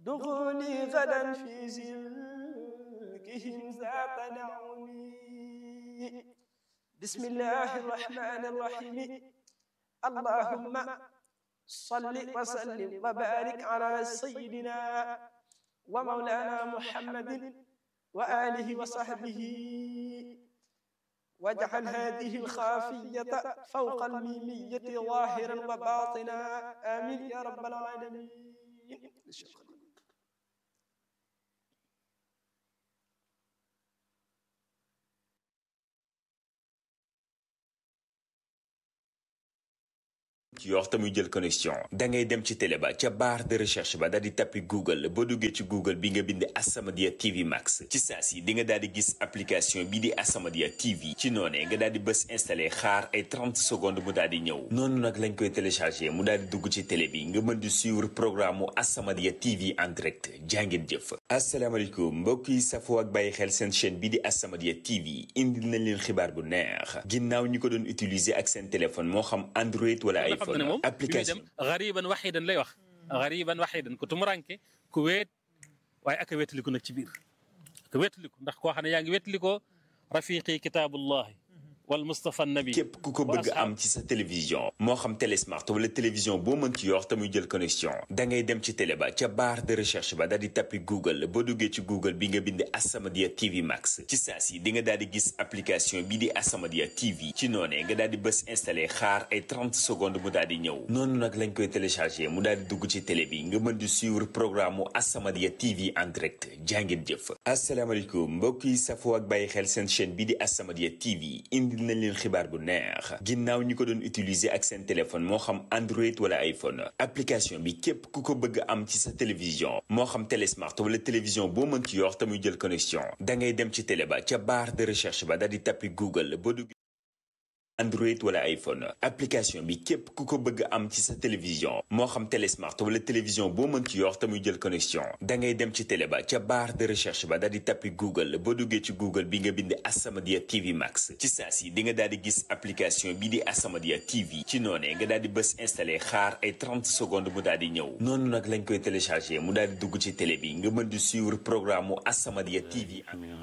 دخولي غدا في سلكهم ذات نعمي بسم الله الرحمن الرحيم اللهم صل وسلم وبارك على سيدنا ومولانا محمد وآله وصحبه واجعل هذه الخافية فوق الميمية ظاهرا وباطنا آمين يا رب العالمين. ci yor te muy jël connexion da ngay dem ci télé ba ca barre de recherche ba daal di tappi Google boo duggee ci Google bi nga bind As-Samadiyya TV Max ci saa si di nga daal di gis application bi di As-Samadiyya TV ci noonee nga daal di bës installé xaar ay 30 secondes mu daal di ñëw noonu nag lañ koy téléchargé mu daal di dugg ci télé bi nga mën di suivre programme mu As-Samadiyya TV en direct jàngeen jëf. asalaamaaleykum mbokk yi safoo ak bàyyi xel seen chaîne bi di As-Samadiyya TV indil nañ leen xibaar bu neex ginnaaw ñi ko doon utiliser ak seen téléphone moo xam Android wala iPhone. application gariban waxidan lay wax gariban waxidan ku tumuranke ku weet waaye ak a wéetaliku nag ci biir ak a wéetaliku ndax koo xam ne yaa ngi wéetalikoo rafiqi kitaabullahi wal Mustafa nabi képp ku ko bëgg am ci sa télévision moo xam télé smart wala télévision boo mën ci yor te muy jël connexion da ngay dem ci télé ba ca barre de recherche ba daal di tappi Google boo duggee ci Google bi nga bind As-Samadiyya TV Max ci saa si di nga daal di gis application bi di As-Samadiyya TV ci noonee nga daal di bës installé xaar ay 30 secondes mu daal di ñëw noonu nag lañ koy téléchargé mu daal di dugg ci télé bi nga mën di suivre programme mu As-Samadiyya TV en direct jàngeen jëf. asalaamaaleykum mbokk yi safoo ak bàyyi xel seen chaîne bi di As-Samadiyya TV indil nañ leen xibaar bu neex ginnaaw ñi ko doon utiliser ak seen téléphone moo xam Android wala iPhone application bi képp ku ko bëgg am ci sa télévision moo xam télé smart wala télévision boo mën ci yor te muy jël connexion da ngay dem ci télé ba ca barre de recherche ba daal di tappi Google boo dugg Android wala iPhone application bi képp ku ko bëgg am ci sa télévision moo xam télé smart wala télévision boo mën ci yor te muy jël connexion da ngay dem ci télé ba ca barre de recherche ba daal di tappi Google boo duggee ci Google bi nga bind As-Samadiyya TV Max ci saa si di nga daal di gis application bi di As-Samadiyya TV ci noonee nga daal di bës installé xaar ay 30 secondes mu daal di ñëw noonu nag lañ koy téléchargé mu daal di dugg ci télé bi nga mën di suivre programme mu As-Samadiyya TV.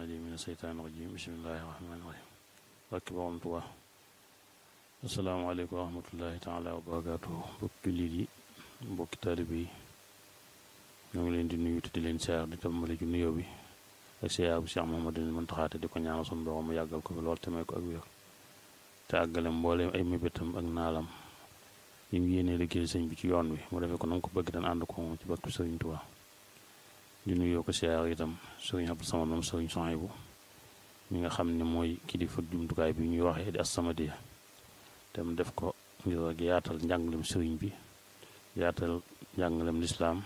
asalaamaaleykum wa rahmatullahi taala wa barakaatuhu mbokki jullit yi mbokki taalibe yi ñoo ngi leen di nuyu te di leen siyaar di tàmbali ci nuyoo bi ak siyaar bu Cheikh Mouhamadou Mountakha te di ko ñaanal sunu borom mu yàggal ko fi lool te may ko ak wér te àggale mbooleem ay mébétam ak naalam yi mu yéenee liggéey sëñ bi ci yoon wi mu defee ko na nga ko bëgg daan ànd ko ci barke Sëriñ Tuubaa di nuyoo ko siyaar itam Sëriñ Abdou Samad moom Sëriñ Souhaïbou mi nga xam ne mooy kilifa jumtukaay bi ñuy waxee di As-Samadiyya te mu def ko ngir yaatal njàngalem sëriñ bi yaatal njàngalem lislaam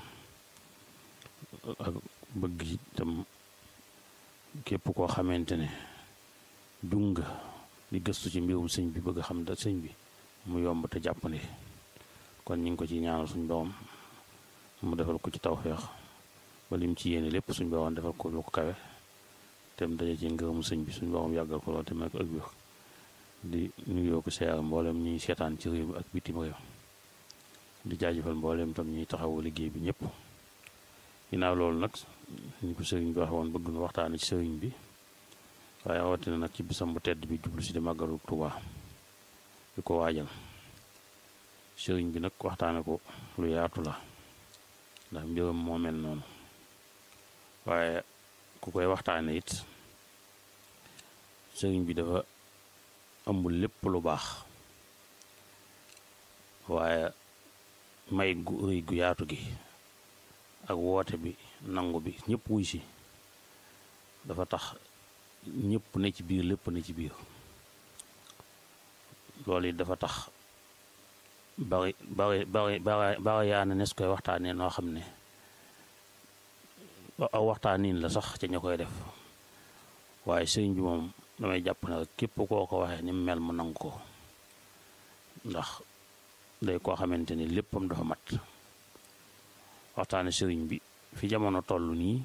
ak bëgg itam képp koo xamante ne jug nga di gëstu ci mbirum sëñ bi bëgg xam da sëñ bi mu yomb te jàppandi kon ñu ngi ko ci ñaanal suñ borom mu defal ko ci tawfeex ba lim ci yéene lépp suñ borom defal ko lu ko kawe te mu daje ci ngërëmu sëñ bi suñ borom yàggal ko lool te may ko ak wér di nuyoo ko siyaar mboolem ñuy seetaan ci réew mi ak bitim réew di jaajëfal mboolem tam ñuy taxawu liggéey bi ñëpp ginnaaw loolu nag ñu ko sëriñ bi waxe woon bëgg na waxtaane ci sëriñ bi waaye rawatina nag ci bisam bu tedd bi jublu si di màggalu Tuubaa di ko waajal sëriñ bi nag waxtaane ko lu yaatu la ndax mbiram moo mel noonu waaye ku koy waxtaane it sëriñ bi dafa ëmbul lépp lu baax waaye may gu rëy gu yaatu gi ak woote bi nangu bi ñëpp wuy si dafa tax ñëpp ne ci biir lépp ne ci biir loolu it dafa tax bari yaa ne nes koy waxtaanee noo xam ne aw waxtaaniin la sax ca ña koy def waaye sëriñ bi moom damay jàpp ne rek képp koo ko waxee ni mel mu nangu ko ndax day koo xamante ni léppam dafa mat waxtaane sëriñ bi fi jamono toll nii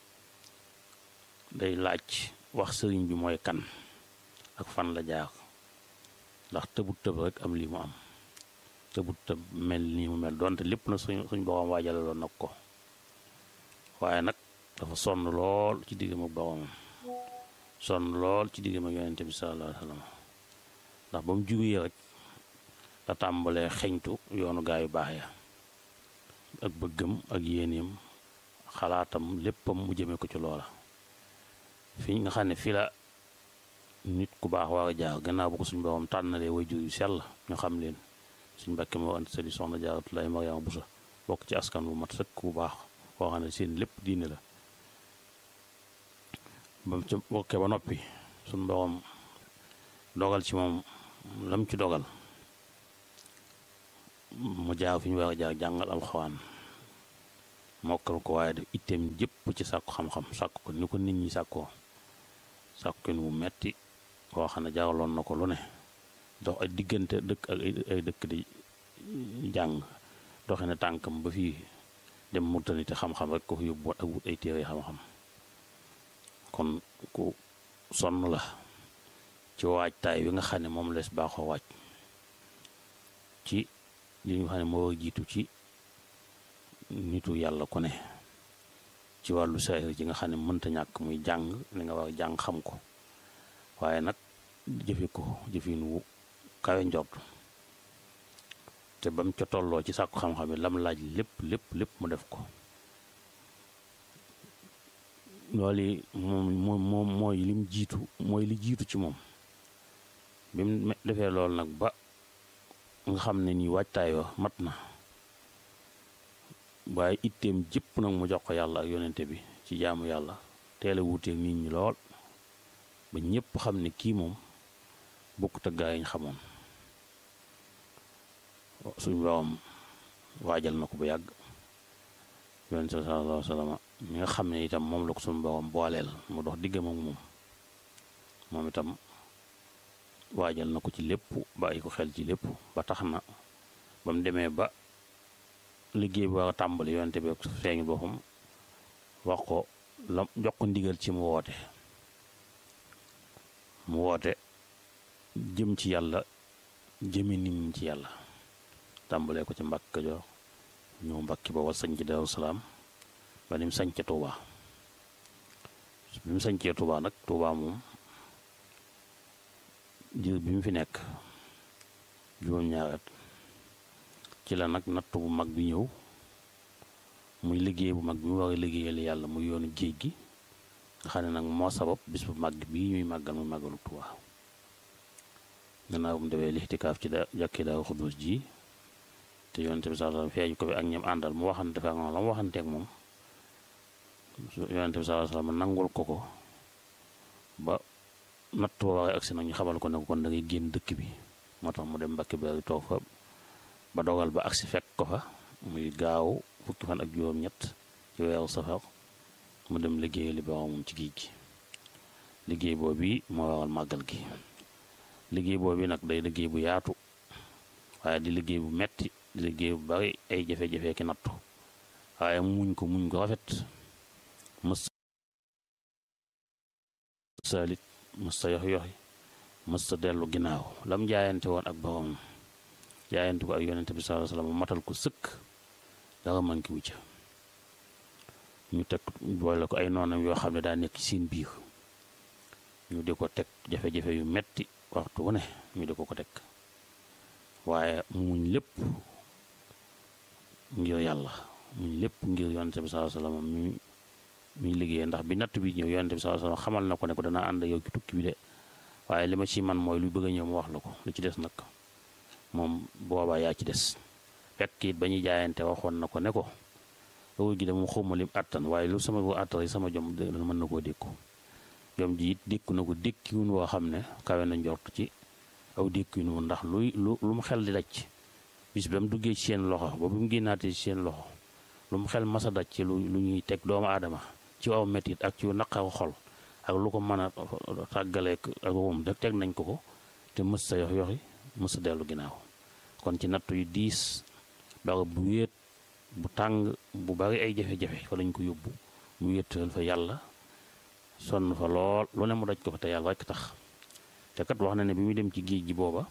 day laaj wax sëriñ bi mooy kan ak fan la jaar ndax tëbut tëb rek am lii mu am tëbut tëb mel nii mu mel donte lépp na suñ borom waajale loon nag ko waaye nag dafa sonn lool ci diggam ak boromam sonn lool ci diggam ak yonente bi sallallahu alayhi wa sallam ndax ba mu jubee rek la tàmbalee xeñtu yoonu gaa yu baax ya ak bëggam ak yéeneem xalaatam léppam mu jëme ko ci loola fi nga xam ne fi la nit ku baax war a jaar gannaaw bu ko suñ borom tànnalee waajur yu sell ñu xam leen suñ Mbàkke moo ant sali soxna Jaaratullaahi Mariama Buso bokk ci askan bu mat sëkk bu baax koo xam ne seen lépp diine la ba mu ca bokkee ba noppi suñ borom dogal ci moom lam ci dogal mu jaar fi ñu war a jaar jàngal alxuraan mokkal ko waaye def itteem jëpp ci sàkku xam-xam sàkku ko ni ko nit ñi sàkkoo sàkku ko ni mu metti koo xam ne jaaraloon na ko lu ne dox ay diggante dëkk ak ay dëkk di jàng doxe ne tànkam ba fii dem Murtani te xam-xam rek ko fi yóbbu ak wut ay téere xam-xam kon ku sonn la ci waajtaay wi nga xam ne moom lees baaxoo waaj ci li nga xam ne moo jiitu ci nitu yàlla ku ne ci wàllu saahir ji nga xam ne mënta ñàkk muy jàng li nga war a jàng xam ko waaye nag jëfe ko jëfin wu kawe njort te bam ca tolloo ci sàkku xam-xam yi lam laaj lépp mu def ko loolu moom mooy lim jiitu mooy li jiitu ci moom bi mu defee loolu nag ba nga xam ne nii waajtaay wa mat na waaye itteem jëpp nag mu jox ko yàlla ak yonente bi ci jaamu yàlla teel a wuuteeg nit ñi lool ba ñëpp xam ne kii moom bokkut ak gaa yi ñu xamoon suñ borom waajal na ko bu yàgg yonente sallallahu alayhi wa sallam mi nga xam ne itam moom la ko suñu borom booleel mu dox diggam ak moom itam waajal na ko ci lépp bàyyi ko xel ci lépp ba tax na ba mu demee ba liggéey bi war a tàmbali yonente bi feeñu boppam wax ko la jox ko ndigal ci mu woote jëm ci yàlla jëme nit ñi ci yàlla tàmbalee ko ci Mbàkke Kajoor ñëw Mbàkke ba wa sañc Daaru Salaam ba ni mu sañce Tuubaa bi mu sañcee Tuubaa nag Tuubaa moom diir bi mu fi nekk juróom-ñaari at ci la nag natt bu mag bi ñëw muy liggéey bu mag bi mu war a liggéeyal yàlla muy yoonu géej gi nga xam ne nag moo sabab bis bu mag bii ñuy màggal muy màggalu Tuubaa gannaaw bu mu defee lixtikaaf ci jàkkee Daaru Xudoos ji te yonente bi sallallahu alayhi wasallam feeñu ko fi ak ñam àndal mu waxante fa ak moom la mu waxanteeg moom yonente bi sallallahu alayhi wasallam nangul ko ba natt boo waxee agsi nag ñu xamal ko ne ko kon da ngay génn dëkk bi moo tax mu dem Mbàkke Bari toog fa ba dogal ba agsi fekk ko fa muy gaaw fukki fan ak juróom-ñett ci weeru safar mu dem liggéey li boromam ci géej gi liggéey boobu moo waral màggal gi liggéey boobu nag day liggéey bu yaatu waaye di liggéey bu metti di liggéey bu bari ay jafe-jafe ki nattu waaye muñ ko rafet mës salit mës ta yoxi mës ta dellu ginnaaw lam jaayante woon ak boromam jaayante ko ak yonente bi sallallahu alayhi wasallam matal ko sëkk dara manki wu ca ñu teg boole ko ay noonam yoo xam ne daa nekk ci seen biir ñu di ko teg jafe-jafe yu metti waxtu wu ne ñu di ko teg waaye muñ lépp ngir yàlla muñ lépp ngir yonente bi sallallahu alayhi wasallam mi liggéey ndax bi natt bi ñëw yonente bi sallallahu alayhi wasallam xamal na ko ne ko danaa ànd yow ci tukki bi de waaye li ma ci man mooy lu bëgg a ñëw mu wax la ko lu ci des nag moom boobaa yaa ci des fekk it ba ñuy jaayante waxoon na ko ne ko loolu gi dama xawma lim àttan waaye lu sama bu àttan sama jom mën na koo dékku jom ji it dékku na ko dékkiwun woo xam ne kawe na njort ci aw dékkiwun ndax lu mu xel di daj bis ba mu duggee ci seen loxo ba bu mu génnaatee ci seen loxo lu mu xel masa daj ci lu ñuy teg doomu aadama ci aw metit ak ci naqaru xol ak lu ko mën a tàggaleek ak wum da teg nañ ko te mës sa yoxi mës sa dellu ginnaaw kon ci nattu yu diis barab bu wéet bu tàng bu bari ay jafe-jafe fa lañ ko yóbbu mu wéetal fa yàlla sonn fa lool lu ne mu daj ko fa te yàlla rekk tax te kat wax na ne bi muy dem ci géej gi booba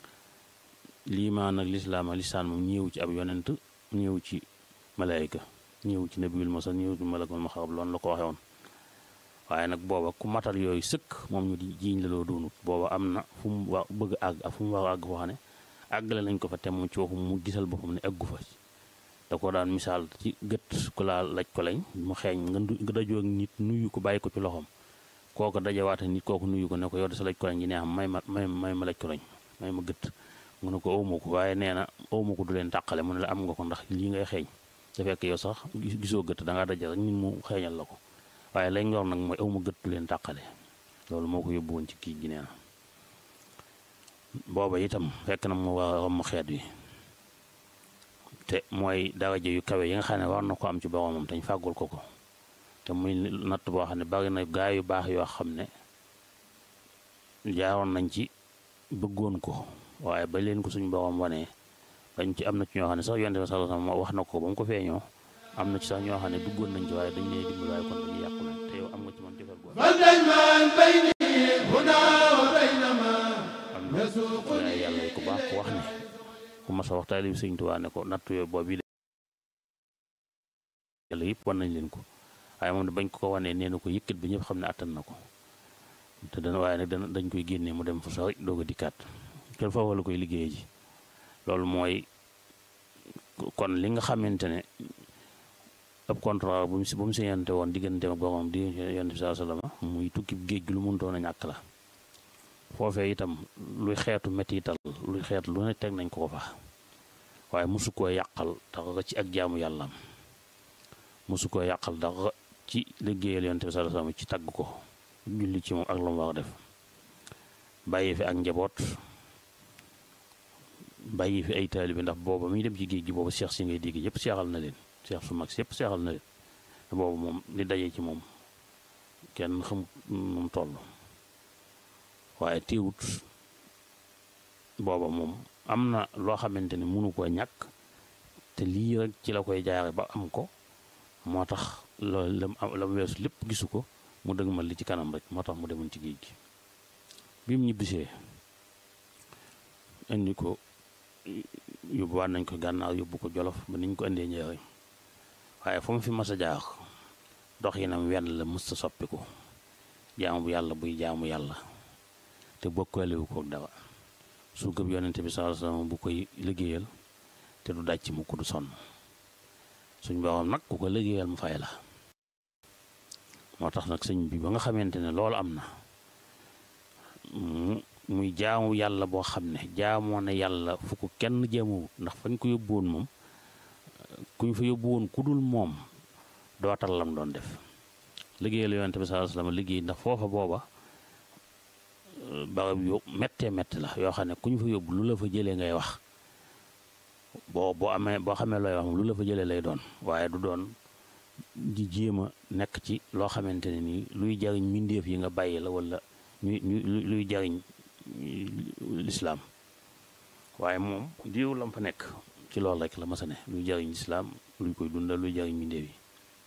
liimaan ak lislaam ak lisaan moom ñëw ci ab yonent ñëw ci malaayika ñëw ci nabiul mursal ñëw ci malakul muqarrab loolu la ko waxee woon waaye nag booba ku matal yooyu sëkk moom ñu di jiiñ la loo doonut booba am na fu mu wax bëgg àgg ak fu mu wax àgg foo xam ne àggale nañ ko fa te moom ci waxu mu gisal boppam ne eggu fa da ko daan misaal ci gët ku laa laj ko lañ mu xeeñ nga dajoo ak nit nuyu ko bàyyi ko ci loxoom kooku dajawaate nit kooku nuyu ko ne ko yow de sa laj ko lañ ji neex may ma laj ko lañ may ma gët mu ne ko awma ko waaye nee na awma ko du leen tàqale mu ne la am nga ko ndax lii ngay xeeñ te fekk yow sax gisoo gët da ngaa daje rek nit mu xeeñal la ko waaye lañ ngor nag mooy awma gët du leen tàqale loolu moo ko yóbbu woon ci kii gi nee na booba itam fekk na mu war a romb xeet wi te mooy daraja yu kawe yi nga xam ne war na ko am ci boromam te ñu fàggul ko ko te muy natt boo xam ne bari na gaa yu baax yoo xam ne jaaroon nañ ci bëggoon ko waaye ba leen ko suñu borom wanee dañ ci am na ci ñoo xam ne sax yonent bi sallallahu alayhi wasallam wax na ko ba mu ko feeñoo am na ci sax ñoo xam ne duggoon nañ ci waaye dañ leen dimbali waaye kon dañuy yàqu leen te yow am nga ci man defal boo am na yàlla yi ku baax ku wax ne ku mas a wax taalibu Sëñ Tuubaa ne ko natt yooyu boobu yàlla yëpp wan nañ leen ko waaye moom bañ ko wanee nee na ko yëkkat bi ñëpp xam ne attan na ko te dana waaye nag dañ koy génnee mu dem fu sori doog a dikkaat kenn foofu la koy liggéeyee ji loolu mooy kon li nga xamante ne ab contrat bu mu signante woon diggante ak boromam di Yonent bi sallallahu alayhi wasallam muy tukki géej gi lu mënutoon a ñàkk la foofee itam luy xeetu mettital luy xeet lu ne teg nañ ko fa waaye mosu koo yàqal dara ci ak jaamu yàllaam mosu koo yàqal dara ci liggéeyal Yonent bi sallallahu alayhi wasallam ci tagg ko julli ci moom ak lu mu war a def bàyyi fi ak njaboot bàyyi fi ay taalibe ndax booba muy dem ci géej gi booba seex si ngay dégg yëpp seexal na leen seex su mag si yëpp seexal na leen te boobu moom li dajee ci moom kenn xam nu mu toll waaye teewut booba moom am na loo xamante ne mënu koo ñàkk te lii rek ci la koy jaare ba am ko moo tax loolu la mu weesu lépp gisu ko mu dëgg ma li ci kanam rek moo tax mu demoon ci géej gi bi mu ñibbisee indi ko yóbbuwaat nañ ko gànnaar yóbbu ko jolof ba niñ ko indee njëriñ waaye fu mu fi mas a jaar dox yi nam wenn la mës a soppiku jaamu bu yàlla buy jaamu yàlla te bokkaalewu ko dara su gëb yonente bi sallallahu alayhi wasallam bu koy liggéeyal te du dàcc mu ko du sonn suñ borom nag ku ko liggéeyal mu fay la moo tax nag sëñ bi ba nga xamante ne loolu am na muy jaamu yàlla boo xam ne jaamoo na yàlla fu ko kenn jaamuwut ndax fañ ko yóbbu woon moom kuñ fa yóbbu woon ku dul moom dootal lam doon def liggéeyal yonente bi sallallahu alayhi wasallam liggéey ndax foofa booba barab yu méttee métti la yoo xam ne ku ñu fa yóbbu lu la fa jëlee ngay wax boo xamee looy wax moom lu la fa jëlee lay doon waaye du doon di jéem a nekk ci loo xamante ne nii luy jariñ mbindeef yi nga bàyyi la wala luy jariñ lislaam waaye moom diiru lam fa nekk ci loolu rek la masa ne luy jariñ lislaam luy koy dundal luy jariñ mbindeef yi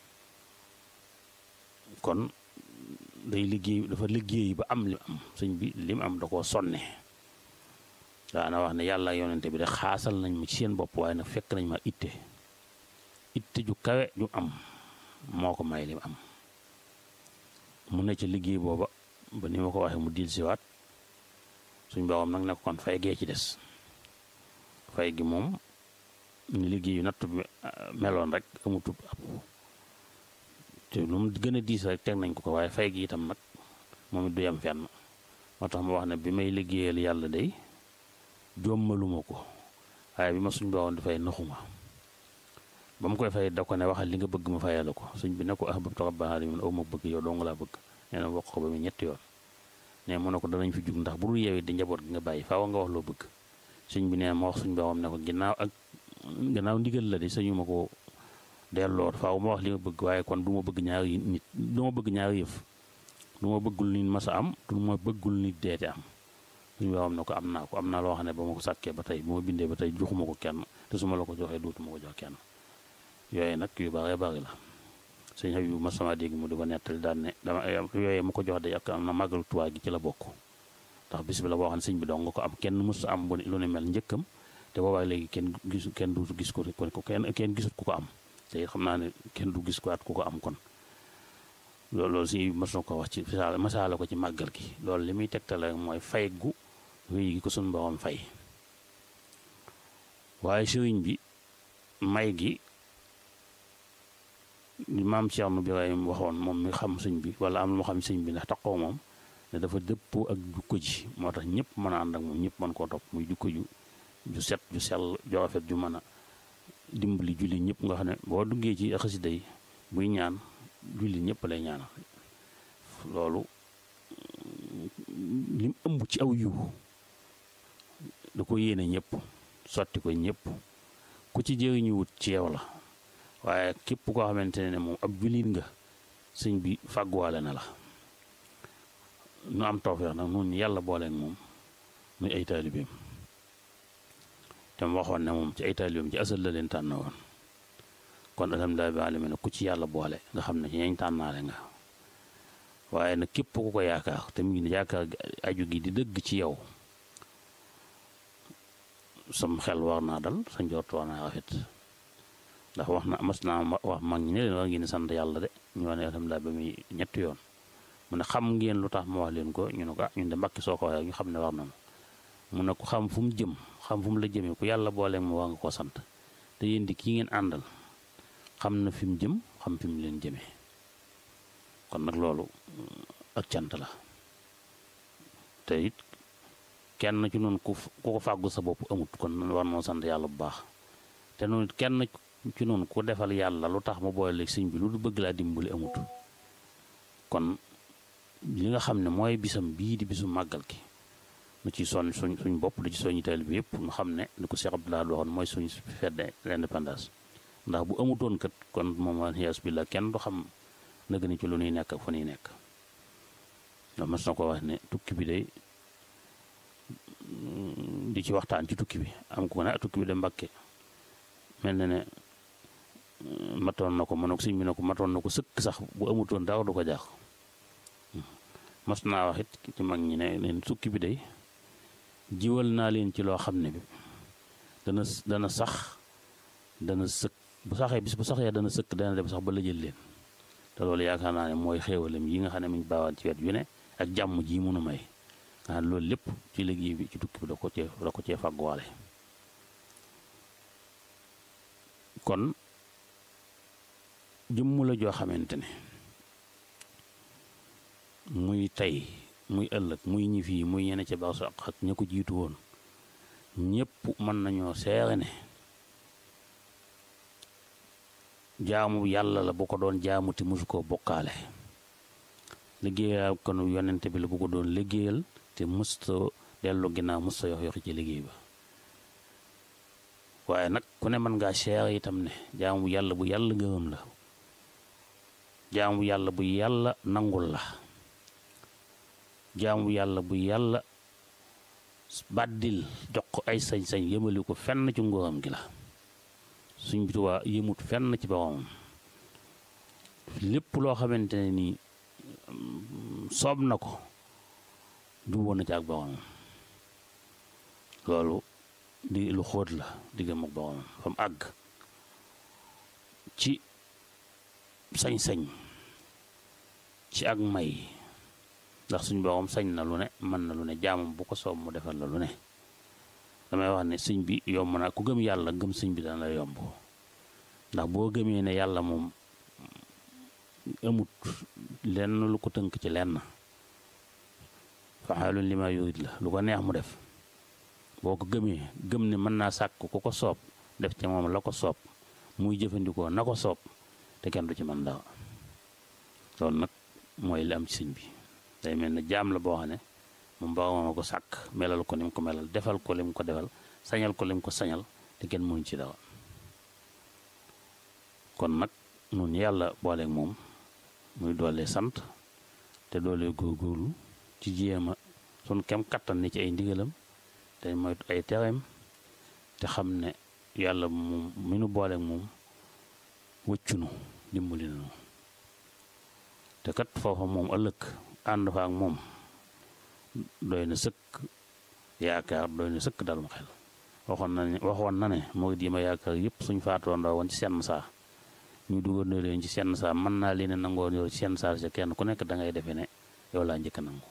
kon day liggéey dafa liggéey ba am li am sëñ bi li mu am da koo sonne daana wax ne yàlla yonente bi de xaasal nañ ma ci seen bopp waaye nag fekk nañ ma itte ju kawe ju am moo ko may li mu am mu ne ci liggéey booba ba ni ma ko waxee mu dil siwaat suñ borom nag ne ko kon fay gee ci des fay gi moom ni liggéey yu natt bi meloon rek amutub ab te lu mu gën a diis rek teg nañ ko waaye fay gi itam nag moom it du yem fenn moo tax ma wax ne bi may liggéeyal yàlla day jommaluma ko waaye bi ma suñ borom di fay naxuma ba mu koy fay da ko ne waxal li nga bëgg ma fayal la ko suñ bi ne ko ahbabtu rabbal alamin aw ma bëgg yow dong laa bëgg nee na wax ko ba mu ñetti yoon ne mu ne ko danañ fi jug ndax bu dul yeewee di njaboot gi nga bàyyi faaw nga wax loo bëgg suñ bi nee ma wax suñ borom ne ko ginnaaw ndigal la de sañu ma ko delloo faaw ma wax li nga bëgg waaye kon du ma bëgg ñaari nit du ma bëgg ñaari yëf du ma bëggul nit mas a am du ma bëggul nit deete am suñu borom ne ko am naa loo xam ne ba ma ko sàkkee ba tey bu ma bindee ba tey joxuma ko kenn te su ma la ko joxee dootuma ko jox kenn yooyu nag yu bari bari la sëñ Habib ma sama dégg mu di ko nettali daan ne dama yooyu ma ko jox de ak am na màggalu Tuubaa gi ci la bokk ndax bis bi la boo xam ne sëñ bi dong nga ko am kenn mës am bu lu ne mel njëkkam te boobaa léegi kenn duutu gis ko kenn gisut ku ko am te xam naa ne kenn du gis ko at ku ko am kon loolu si mos na ko wax ci masaala ko ci màggal gi loolu li muy tegtale mooy fay gu wéy gi ko suñu borom fay waaye sëriñ bi may gi maam Cheikh Ibrahim waxoon moom mi xam sëñ bi wala am lu ma xam sëñ bi ndax taxaw moom ne dafa dëppoo ak jukko ji moo tax ñëpp mën a ànd ak moom ñëpp mën koo topp muy jukko ju set ju sell ju rafet ju mën a dimbali julli ñëpp nga xam ne boo duggee ci xasida yi buy ñaan julli ñëpp lay ñaanal loolu lim ëmb ci aw yiw da ko yéene ñëpp sotti ko ñëpp ku ci jëriñu wut ci yow la waaye képp koo xamante ne moom ab jullit nga sëñ bi fàgguwaale na la ñu am tawfeex nag noonu yàlla booleen moom muy ay taalibeem te mu waxoon ne moom ci ay taalibeem ci asal la leen tànn woon kon alhamdulilah bi alamin ku ci yàlla boole nga xam ne ci ñañ tànnaale nga waaye nag képp ku ko yaakaar te mu ngi yaakaar aju gi di dëgg ci yow sam xel war naa dal sa njort war naa rafet ndax wax na mas naa wax mag ñi ne leen war ngeen sant yàlla de ñu wax ne alhamdulilah ba muy ñetti yoon mu ne xam ngeen lu tax ma wax leen ko ñu ne ko ñun de mbakki soo ko waxee ñu xam ne war na ma mu ne ko xam fu mu jëm xam fu mu la jëmee ku yàlla booleeg mu war nga koo sant te yéen di kii ngeen àndal xam na fi mu jëm xam fi mu leen jëmee kon nag loolu ak cant la te it kenn ci noonu ku ko fàggu sa bopp amut kon war noo sant yàlla bu baax te noonu kenn ci noonu ku defal yàlla lu tax mu boole sëñ bi lu du bëgg laa dimbali amut kon li nga xam ne mooy bisam bii di bisu màggal gi nu ci suñ bopp di ci soññi taalibe bi yëpp nu xam ne ni ko Cheikh Abdoulaye waxoon mooy suñu fête de l'indépendance ndax bu amutoon kat kon moom xiyaas bi la kenn du xam nëgg ni ci lu nuy nekk ak fa nuy nekk ndax mas na ko wax ne tukki bi day di ci waxtaan ci tukki bi am ko ne tukki bi de Mbàkke mel na ne matoon na ko mën sëñ bi ne ko matoon na ko sëkk sax bu amutoon daaw du ko jaax mas naa wax it ci mag ñi ne leen tukki bi day jiwal naa leen ci loo xam ne bi dana sax dana sëkk bu saxee bis bu saxee dana sëkk dana dem sax ba la jël leen te loolu yaakaar naa ne mooy xéewalam yi nga xam ne mi ngi baawaan ci wet yu ne ak jàmm ji mënu may nga xam loolu lépp ci liggéey bi ci tukki bi da ko cee fàgguwaale kon jëmm la joo xamante ne muy tey muy ëllëg muy ñi fii muy ñene ca baax ak ña ko jiitu woon ñépp mën nañoo seere ne jaamu yàlla la bu ko doon jaamu te mosu koo bokkaale liggéeyal kon yonente bi la bu ko doon liggéeyal te mësta dellu ginnaaw mësta yox ci liggéey ba waaye nag ku ne mën ngaa seere itam ne jaamu yàlla bu yàlla ngërëm la jaamu yàlla bu yàlla nangul la jaamu yàlla bu yàlla bàddil jox ko ay sañ-sañ yëmali ko fenn ci nguuram gi la suñ bi Tuubaa yëmut fenn ci boromam lépp loo xamante ne nii soob na ko jubóo na ci ak boromam loolu di lu xóot la diggam ak boromam fa mu àgg ci sañ-sañ ci ak may ndax suñ borom sañ na lu ne mën na lu ne jaamam bu ko soob mu defal la lu ne damay wax ne sëñ bi yomb na ku gëm yàlla gëm sëñ bi dana la yomb ndax boo gëmee ne yàlla moom amut lenn lu ko tënk ci lenn fa'aalun limaa yurid la lu ko neex mu def boo ko gëmee gëm ne mën naa sàkk ku ko soob def ci moom la ko soob muy jëfandikoo na ko soob te kenn du ci mën dara loolu nag mooy li am ci sëñ bi day mel ne jaam la boo xam ne moom boroom ko sàkk melal ko ni mu ko melal defal ko li mu ko defal sañal ko li mu ko sañal te kenn mënuñ ci dara kon nag nun yàlla booleeg moom muy doole sant te doole góorgóorlu ci jéema sun kem kattan ni ci ay ndigalam te moytu ay tereem te xam ne yàlla moom mi nu booleeg moom wëccunu dimbali nanu te kat foofa moom ëllëg ànd fa ak moom doy na sëkk yaakaar doy na sëkk dalum xel waxoon na ne murid yi ma yaakaar yëpp suñ faatoo ndaw woon ci seen saa ñu dugal na leen ci seen saar mën naa leen nangoo ñëw ci seen saar sa kenn ku nekk da ngay defee ne yow laa njëkk a nangu.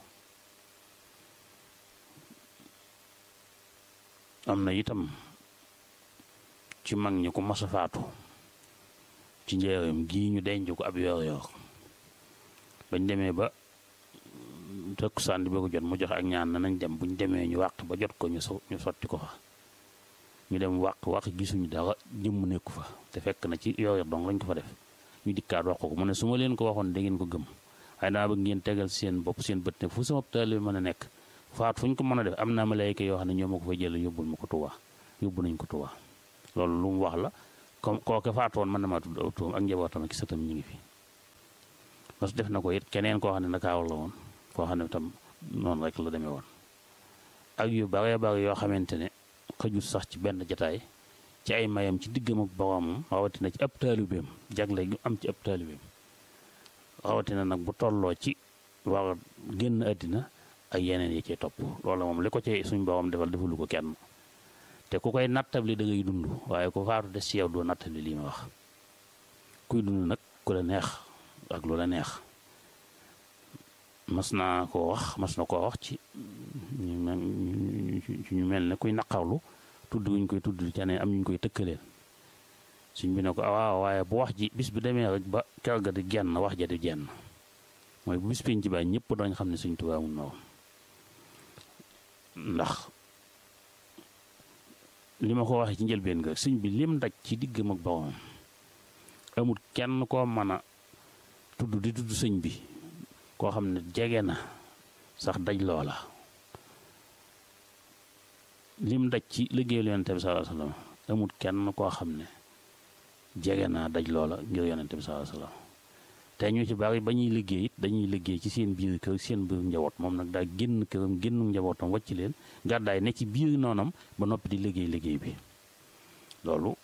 am na itam ci mag ñi ko mos a faatu ci njëriñam gii ñu denc ko ab yor-yor bañ demee ba takkusaan bi ko jot mu joxe ak ñaan na nañ dem buñ demee ñu wàq ba jot ko ñu sotti ko fa ñu dem wàq gisuñu dara jëmm nekku fa te fekk na ci yor-yor dong lañ ko fa def ñu dikkaat wax ko mu ne su ma leen ko waxoon da ngeen ko gëm waaye daa bëgg ngeen tegal seen bopp seen bët ne fu sama taalibe mën a nekk faat fu ñu ko mën a def am naa malayka yoo xam ne ñoo ma ko fa jël yóbbul ma ko Tuubaa yóbbu nañ ko Tuubaa loolu lu mu wax la comme kooke faatoon mën na maa tudd aw turam ak njabootam ak sëtam ñu ngi fi parce que def na ko it keneen koo xam ne Ndakaaru la woon koo xam ne tam noonu rek la demee woon ak yu bare bare yoo xamante ne xëjul sax ci benn jataay ci ay mayam ci diggam ak boromam rawatina ci ab taalibeem jagle gi am ci ab taalibeem rawatina nag bu tolloo ci war a génn àddina ak yeneen yi cee topp loolu moom li ko ci suñ borom defalu ko kenn te ku koy nattabli da ngay dund waaye ku faatu des ci yow doo nattabli lii ma wax kuy dund nag ku la neex ak lu la neex mas na koo wax ci ñu mel ne kuy naqarlu tudd wuñ koy tudd ca ne am ñu koy tëkkaleen suñ bi ne ko waaw waaye bu wax ji bis bi demee rek ba kër ga di genn wax ja di genn mooy bu bis penc ba ñëpp dañ xam ne Sëñ Tuubaa mun na ndax li ma ko waxee ci njëlbeen nga sëñ bi lim daj ci diggam ak boromam amul kenn koo mën a tudd di tudd sëñ bi koo xam ne jege na sax daj loola lim daj ci liggéeyal yonente bi sallallahu alayhi wasallam amul kenn koo xam ne jege naa daj loola ngir yonente bi sallallahu alayhi wasallam te ñu ci bari ba ñuy liggéey it dañuy liggéey ci seen biir kër seen biir njaboot moom nag daa génn këram génnu njabootam wàcc leen gàddaay ne ci biir noonam ba noppi di liggéey bi loolu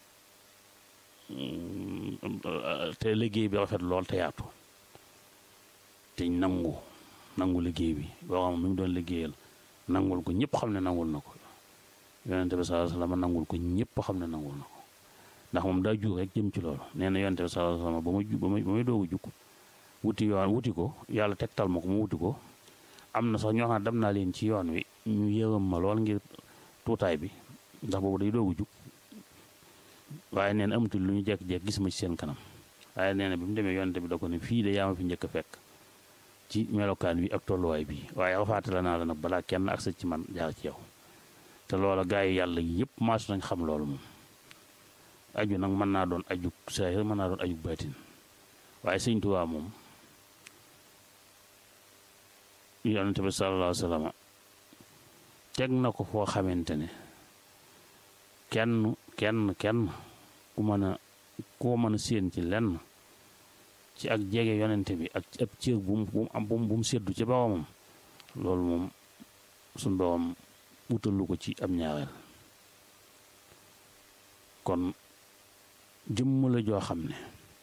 te liggéey bi rafet lool te yaatu te nangu liggéey bi boo xam mi mu doon liggéeyal nangul ko ñëpp xam ne nangul na ko yonente bi sallallahu alayhi wasallam nangul ko ñëpp xam ne nangul na ko ndax moom daa jug rek jëm ci loolu nee na yonente bi sallallahu alayhi wasallam ba may doogu jug wuti ko yàlla tegtal ma ko mu wuti ko am na sax ñoo xam ne dem naa leen ci yoon wi ñu yërëm ma lool ngir tuutaay bi ndax boobu day doogu jug waaye nee na amatul lu ñu jekk-jekk gis ma ci seen kanam waaye nee na bi mu demee yonente bi da ko ne fii de yaa ma fi njëkk a fekk ci melokaan wi ak tolluwaay bi waaye rafaate la naa la nag balaa kenn ak sa ci man jaar ci yow te loola gaa yi yàlla yëpp maasu nañ xam loolu moom aju nag mën naa doon aju saahir mën naa doon aju baatin waaye Sëñ Tuubaa moom yonente bi sallallahu alayhi wa sallam teg na ko foo xamante ne kenn koo mën a séen ci lenn ci ak jege yonente bi ak ab cër bu mu seddu ci boromam loolu moom suñ borom wutalu ko ci am ñaareel kon jëmm la joo xam ne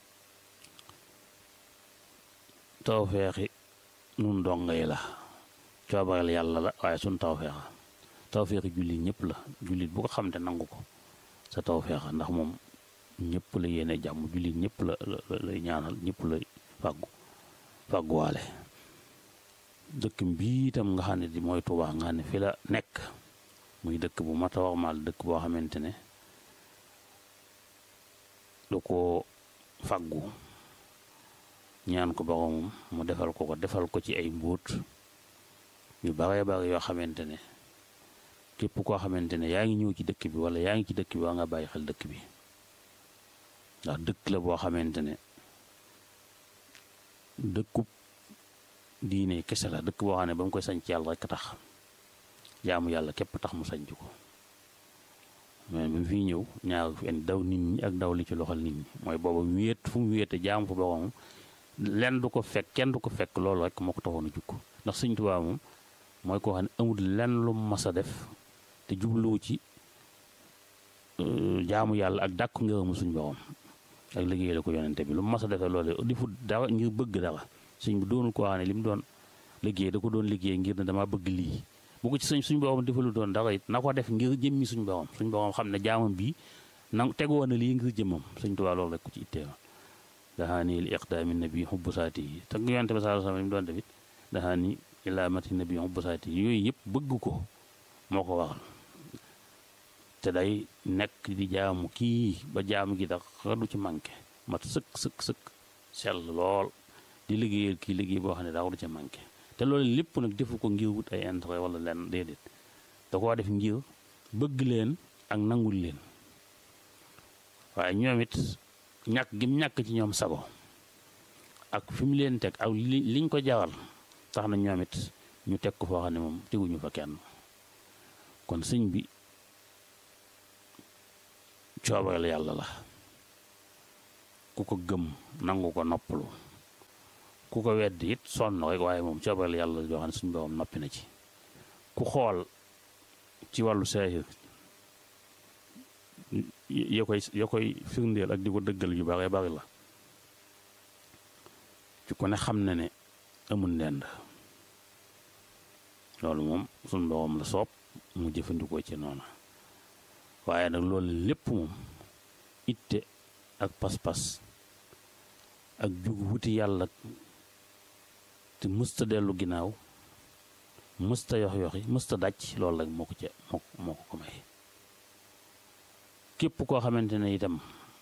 tawfeexi nun donga yi la coobareel yàlla la waaye suñ tawfeexi jullit ñëpp la jullit bu ko xam te nangu ko sa tawfeexa ndax moom ñëpp la yéene jàmm jullit ñëpp la ñaanal ñëpp la fàgguwaale dëkk bii itam nga xam ne di mooy Tuubaa nga xam ne fi la nekk muy dëkk bu mat a warmaal dëkk boo xamante ne lu ko fàggu ñaan ko boromam mu defal ko ci ay mbóot yu bare bare yoo xamante ne képp koo xamante ne yaa ngi ñëw ci dëkk bi wala yaa ngi ci dëkk bi waa nga bàyyi xel dëkk bi ndax dëkk la boo xamante ne dëkkub diine kese la dëkk boo xam ne ba mu koy sañc yàlla rekk tax jaamu yàlla képp tax mu sañc ko mais bi fii ñëw ñaar fi indi daw nit ñi ak daw li ci loxol nit ñi mooy booba wéet fu mu wéete jaamu fa boromam lenn du ko fekk kenn du ko fekk loolu rek moo ko taxoon a jukk ndax Sëñ Tuubaa moom mooy koo xam ne amul lenn lu mas a def te jubluwu ci jaamu yàlla ak dàkku ngërëmu suñ borom ak liggéey la ko yonente bi lu mas a defee loolu defut dara ngir bëgg dara sëñ bi doonul koo xam ne li mu doon liggéey da ko doon liggéey ngir ne dama bëgg lii bu ko ci suñ borom defalu doon dara it na ko def ngir jëmmi suñ borom xam ne jaamam bii na tegoo na lii ngir jëmmam Sëñ Tuubaa loolu rek ku ci ittee dahaani li iqdaami nabi xubbu saati yi tagg yonte ba sallallahu alayhi wasallam mu doon tamit dahaani ilaa mati nabi xubbu saati yi yooyu yëpp bëgg ko moo ko waxal te day nekk di jaamu kii ba jaamu gi tax du ci manqué mat sëkk sell lool di liggéeyal kii liggéey boo xam ne daa du ca manqué te loolu lépp nag defu ko ngir wut ay intérêt wala lenn déedéet da koo def ngir bëgg leen ak nangul leen waaye ñoom it ñàkk gi mu ñàkk ci ñoom sago ak fi mu leen teg ak liñ ko jaral tax na ñoom it ñu teg ko foo xam ne moom teguñu fa kenn kon sëñ bi coobareel yàlla la ku ko gëm nangu ko noppalu ku ko wedd it sonn rek waaye moom coobareel yàlla la joo xam ne suñu borom noppi na ci ku xool ci wàllu saahir ya koy firndeel ak di ko dëggal yu bare bari la ci ku ne xam na ne amul ndend loolu moom suñu borom la soob mu jëfandikoo ci noonu waaye nag loolu lépp moom itte ak pas-pas ak jug wuti yàlla te mësta dellu ginnaaw mësta yoxi mësta dàcc loolu rek moo ko may képp koo xamante ne itam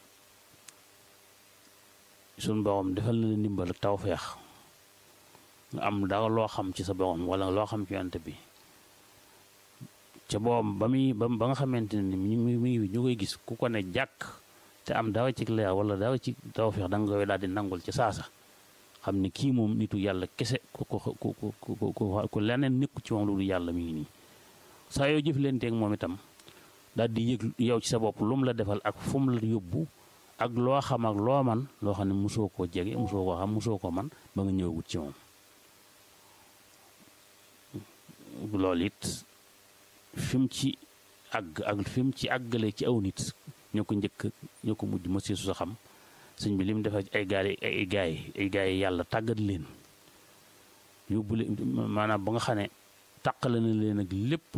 suñ borom defal na la ndimbal ak tawfeex nga am dara loo xam ci sa borom wala loo xam ci yonent bi ca boom ba nga xamante ne ni mi ngi ñu koy gis ku ko ne jàkk te am dara ci leer wala dara ci tawfeex da nga koy daal di nangul ci saasa xam ne kii moom nitu yàlla kese ku leneen nekku ci moom loolu yàlla mi ngi nii saa yoo jëflanteeg moom itam daal di yëg yow ci sa bopp lu mu la defal ak fu mu la yóbbu ak loo xam ak loo man loo xam ne mosoo koo jege mosoo koo xam mosoo ko man ba nga ñëwagut ci moom loolu it fi mu ci àgg ak fi mu ci àggale ci aw nit ñoo ko njëkk ñoo ko mujj monsieur su sa xam sëñ bi li mu defee ay gaay yi yàlla tàggat leen yóbbu leen maanaam ba nga xam ne tàqale na leen ak lépp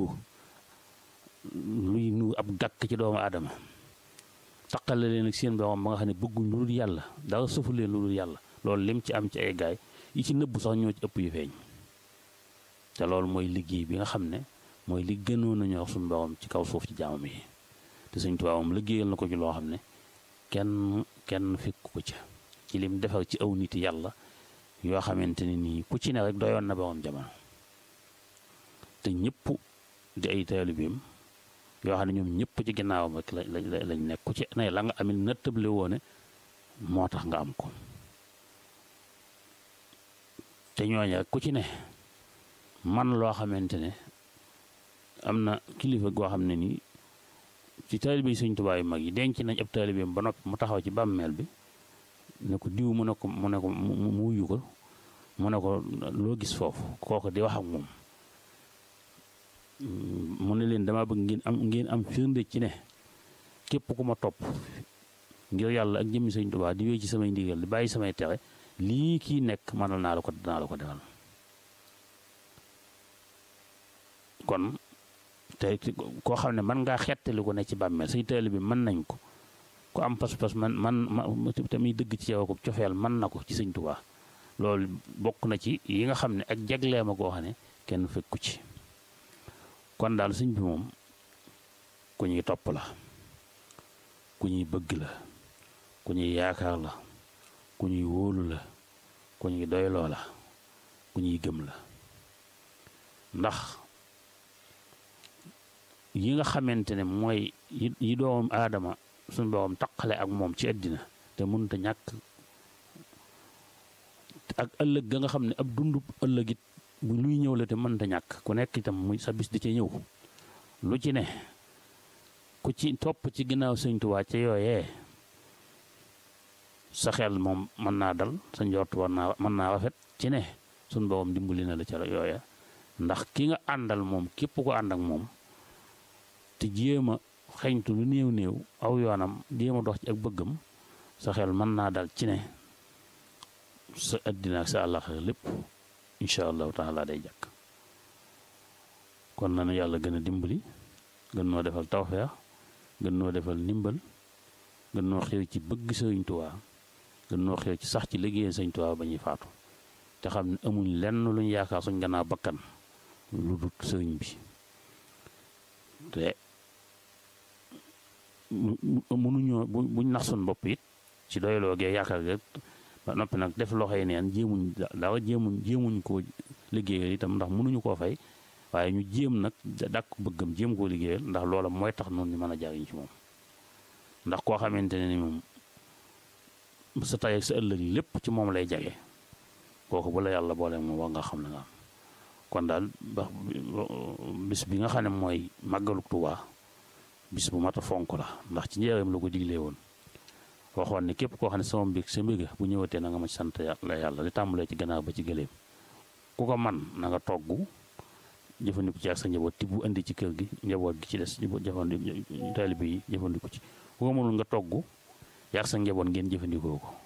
luy nuur ab gàkk ci doomu aadama taqale leen ak seen borom ba nga xam ne bëgguñ lu dul yàlla dara sëfu leen lu dul yàlla loolu lim ci am ci ay gaay yi ci nëbbu sax ñoo ci ëpp yu feeñ te loolu mooy liggéey bi nga xam ne mooy li gënoon a ñor suñu borom ci kaw suuf ci jaamam yi te Sëñ Tuubaa moom liggéeyal na ko ci loo xam ne kenn fekk ko ca ci lim defar ci aw nit yàlla yoo xamante ne nii ku ci ne rek doyoon na borom jamono te ñëpp di ay taalibeem yoo xam ne ñoom ñëpp ci ginnaawam rek lañ nekk ku ci ne la nga amit na tëble woone moo tax nga am ko te ñooñu rek ku ci ne man loo xamante ne am na kilifa goo xam ne nii ci taalibe Sëñ Tuubaa yu mag yi denc nañ ab taalibeem ba noppi mu taxaw ci bàmmeel bi ne ko diw mu ne ko mu wuyu ko mu ne ko loo gis foofu kooku di wax ak moom mu ne leen dama bëgg ngeen am firnde ci ne képp ku ma topp ngir yàlla ak jëmmi Sëñ Tuubaa di wéy ci samay ndigal di bàyyi samay tere lii kii nekk manal naa la ko danaa la ko defal kon te koo xam ne mën ngaa xettali ko ne ci bàmmeel say taalibe bi mën nañ ko ku am pas-pas man tamit dëgg ci yow ko cofeel mën na ko ci Sëñ Tuubaa loolu bokk na ci yi nga xam ne ak jagleema koo xam ne kenn fekku ci kon daal sëñ bi moom ku ñuy topp la ku ñuy bëgg la ku ñuy yaakaar la ku ñuy wóolu la ku ñuy doyloo la ku ñuy gëm la ndax yi nga xamante ne mooy yi doomu aadama suñu borom taqale ak moom ci àddina te mënut a ñàkk ak ëllëg ga nga xam ne ab dundu ëllëg it bu luy ñëw la te mënut a ñàkk ku nekk itam muy sa bis di ca ñëw lu ci ne ku ci topp ci ginnaaw Sëñ Tuubaa ca yooyee sa xel moom mën naa dal sa njort mën naa rafet ci ne suñu borom dimbali na la ca yooya ndax ki nga àndal moom képp ko ànd ak moom te jéem a xeñtu lu néew aw yoonam jéem a dox ci ak bëggam sa xel mën naa dal ci ne sa àddina ak sa àllaxira lépp incha allahu taala day jàkk kon nanu yàlla gën a dimbali gën noo defal tawfeex gën noo defal ndimbal gën noo xew ci bëgg Sëriñ Tuubaa gën noo xew ci sax ci liggéeyal Sëñ Tuubaa ba ñuy faatu te xam ne amuñ lenn luñ yaakaar suñ gannaaw bakkan lu dul sëriñ bi te mënuñoo buñ nax suñ bopp it ci doyloo gee yaakaar ga ba noppi nag def loxo yi neen jéemuñ koo liggéeyal itam ndax mënuñu koo fay waaye ñu jéem nag dàkk bëggam jéem koo liggéeyal ndax loola mooy tax noonu ñu mën a jariñ ci moom ndax koo xamante ne ni moom sa tey ak sa ëllëg lépp ci moom lay jage kooku bu la yàlla boole moom wax nga xam ne nga am kon daal bis bi nga xam ne mooy màggalu Tuubaa bis bu mat a fonk la ndax ci njëriñam la ko diglee woon waxoon ne képp koo xam ne sama mbég sa mbéga bu ñëwatee na nga ma sant yàlla li tàmbalee ci gannaaw ba ci gëléem ku ko man na nga togg jëfandiku ci ak sa njaboot ti bu indi ci kër gi njaboot gi ci des jëfandiku taalibe yi jëfandiku ci ku ko mënul nga togg yaa sa njaboot ngeen jëfandikoo ko